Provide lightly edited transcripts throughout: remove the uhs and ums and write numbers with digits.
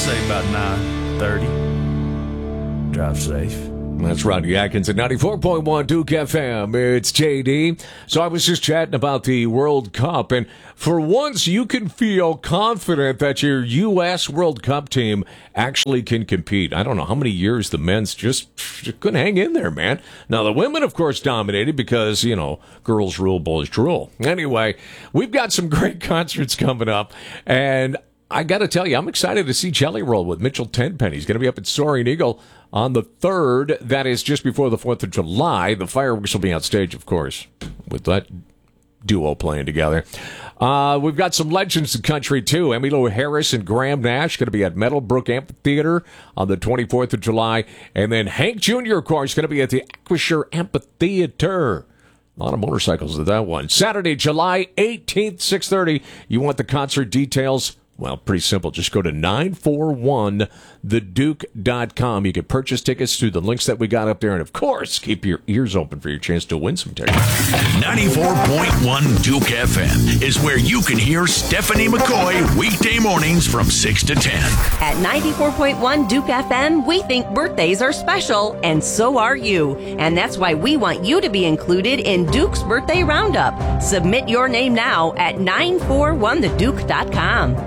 say about 9:30. Drive safe. That's Rodney Atkins at 94.1 Duke FM. It's JD. So I was just chatting about the World Cup, and for once you can feel confident that your U.S. World Cup team actually can compete. I don't know how many years the men's just couldn't hang in there, man. Now, the women, of course, dominated because, girls rule, boys drool. Anyway, we've got some great concerts coming up, and I got to tell you, I'm excited to see Jelly Roll with Mitchell Tenpenny. He's going to be up at Soaring Eagle on the 3rd. That is just before the 4th of July. The fireworks will be on stage, of course, with that duo playing together. We've got some legends of country, too. Emmylou Harris and Graham Nash going to be at Meadowbrook Amphitheater on the 24th of July. And then Hank Jr., of course, going to be at the Acrisure Amphitheater. A lot of motorcycles at that one. Saturday, July 18th, 6:30. You want the concert details? Well, pretty simple. Just go to 941theduke.com. You can purchase tickets through the links that we got up there. And, of course, keep your ears open for your chance to win some tickets. 94.1 Duke FM is where you can hear Stephanie McCoy weekday mornings from 6 to 10. At 94.1 Duke FM, we think birthdays are special, and so are you. And that's why we want you to be included in Duke's Birthday Roundup. Submit your name now at 941theduke.com.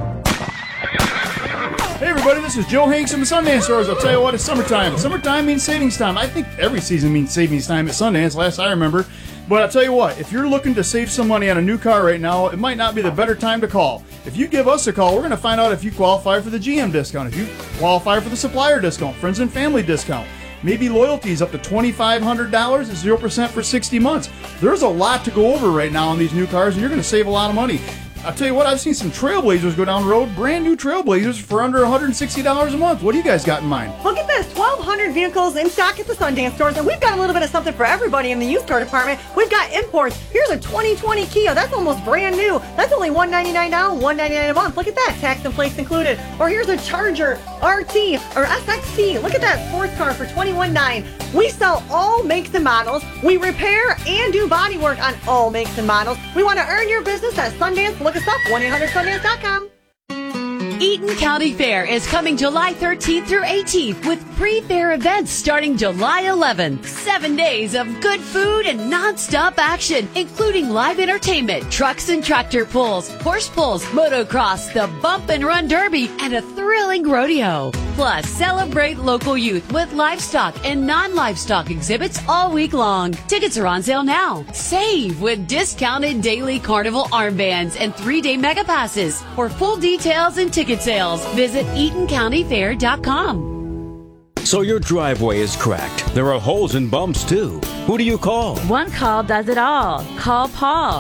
Hey everybody, this is Joe Hanks from the Sundance Stores. I'll tell you what, it's summertime. Summertime means savings time. I think every season means savings time at Sundance, last I remember. But I'll tell you what, if you're looking to save some money on a new car right now, it might not be the better time to call. If you give us a call, we're going to find out if you qualify for the GM discount, if you qualify for the supplier discount, friends and family discount. Maybe loyalties up to $2,500 at 0% for 60 months. There's a lot to go over right now on these new cars, and you're going to save a lot of money. I'll tell you what, I've seen some Trailblazers go down the road, brand new Trailblazers for under $160 a month. What do you guys got in mind? Look at this, 1,200 vehicles in stock at the Sundance Stores, and we've got a little bit of something for everybody in the used car department. We've got imports. Here's a 2020 Kia. That's almost brand new. That's only $199 down, $199 a month. Look at that, tax and plates included. Or here's a Charger RT or SXT. Look at that sports car for $21,900. We sell all makes and models. We repair and do body work on all makes and models. We want to earn your business at Sundance. Look us up, 1-800-Sundance.com. Eaton County Fair is coming July 13th through 18th with pre-fair events starting July 11th. 7 days of good food and non-stop action, including live entertainment, trucks and tractor pulls, horse pulls, motocross, the Bump and Run Derby, and a thrilling rodeo. Plus, celebrate local youth with livestock and non-livestock exhibits all week long. Tickets are on sale now. Save with discounted daily carnival armbands and 3-day mega passes. For full details and ticket sales, visit EatonCountyFair.com. So your driveway is cracked. There are holes and bumps, too. Who do you call? One call does it all. Call Paul,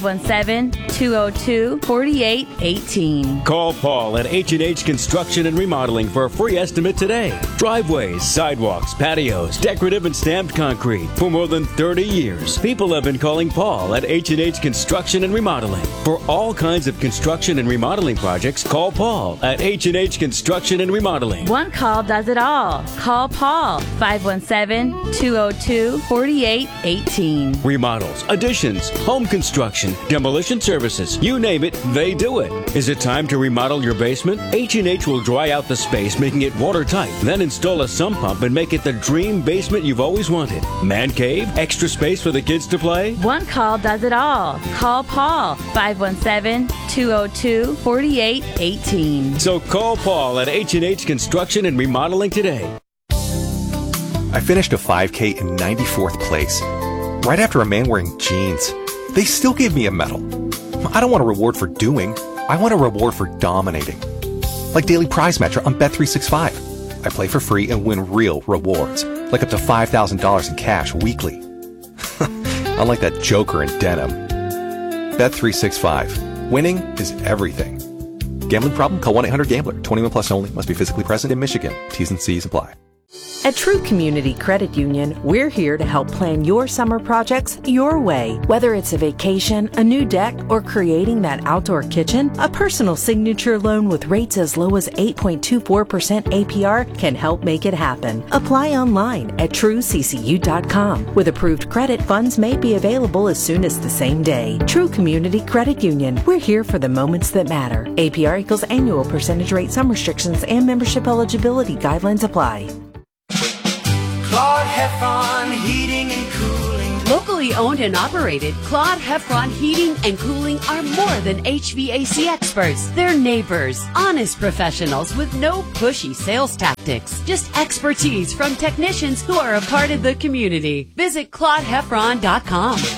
517-202-4818. Call Paul at H&H Construction and Remodeling for a free estimate today. Driveways, sidewalks, patios, decorative and stamped concrete. For more than 30 years, people have been calling Paul at H&H Construction and Remodeling. For all kinds of construction and remodeling projects, call Paul at H&H Construction and Remodeling. One call does it all. Call Paul, 517-202-4818. Remodels, additions, home construction, demolition services, you name it, they do it. Is it time to remodel your basement? H&H will dry out the space, making it watertight. Then install a sump pump and make it the dream basement you've always wanted. Man cave, extra space for the kids to play? One call does it all. Call Paul, 517-202-4818. So call Paul at H&H Construction and Remodeling today. I finished a 5K in 94th place, right after a man wearing jeans. They still gave me a medal. I don't want a reward for doing. I want a reward for dominating. Like Daily Prize Match on Bet365. I play for free and win real rewards, like up to $5,000 in cash weekly. Unlike that joker in denim. Bet365. Winning is everything. Gambling problem? Call 1-800-GAMBLER. 21 plus only. Must be physically present in Michigan. T's and C's apply. At True Community Credit Union, we're here to help plan your summer projects your way. Whether it's a vacation, a new deck, or creating that outdoor kitchen, a personal signature loan with rates as low as 8.24% APR can help make it happen. Apply online at trueccu.com. With approved credit, funds may be available as soon as the same day. True Community Credit Union, we're here for the moments that matter. APR equals annual percentage rate. Some restrictions and membership eligibility guidelines apply. Claude Heffron Heating and Cooling. Locally owned and operated, Claude Heffron Heating and Cooling are more than HVAC experts. They're neighbors, honest professionals with no pushy sales tactics. Just expertise from technicians who are a part of the community. Visit ClaudeHeffron.com.